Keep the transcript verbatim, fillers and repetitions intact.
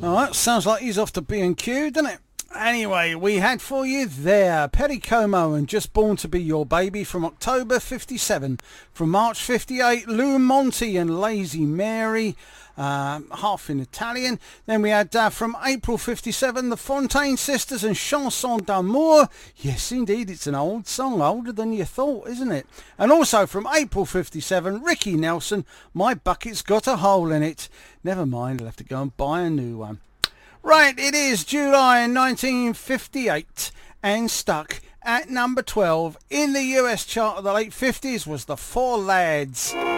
Alright, sounds like he's off to B and Q, doesn't it? Anyway, we had for you there Perry Como and Just Born to Be Your Baby from October fifty-seven. From March fifty-eight, Lou Monte and Lazy Mary, um, half in Italian. Then we had uh, from April fifty-seven, the Fontaine Sisters and Chanson d'amour. Yes, indeed, it's an old song, older than you thought, isn't it? And also from April fifty-seven, Ricky Nelson, My Bucket's Got a Hole in It. Never mind, I'll have to go and buy a new one. Right, it is July nineteen fifty-eight, and stuck at number twelve in the U S chart of the late fifties was the Four Lads.